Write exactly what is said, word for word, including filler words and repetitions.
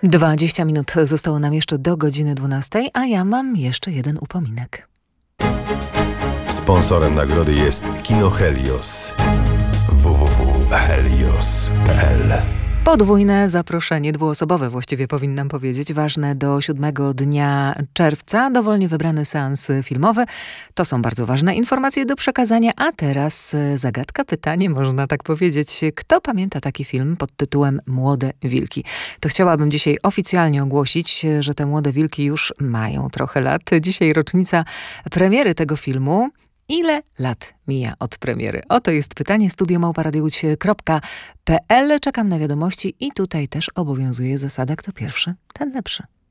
dwadzieścia minut zostało nam jeszcze do godziny dwunastej, a ja mam jeszcze jeden upominek. Sponsorem nagrody jest Kino Helios. w w w kropka helios kropka p l. Podwójne zaproszenie, dwuosobowe właściwie powinnam powiedzieć, ważne do siódmego dnia czerwca, dowolnie wybrany seans filmowy. To są bardzo ważne informacje do przekazania, a teraz zagadka, pytanie, można tak powiedzieć. Kto pamięta taki film pod tytułem Młode Wilki? To chciałabym dzisiaj oficjalnie ogłosić, że te Młode Wilki już mają trochę lat. Dzisiaj rocznica premiery tego filmu. Ile lat mija od premiery? Oto jest pytanie. studio małpa radio łódź kropka p l. Czekam na wiadomości i tutaj też obowiązuje zasada, kto pierwszy, ten lepszy.